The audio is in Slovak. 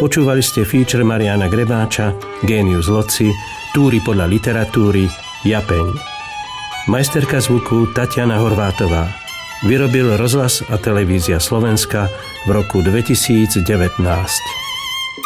Počúvali ste feature Mariana Grebáča, Génius Loci, Túry podľa literatúry, Japeň. Majsterka zvuku Tatiana Horvátová. Vyrobil Rozhlas a televízia Slovenska v roku 2019.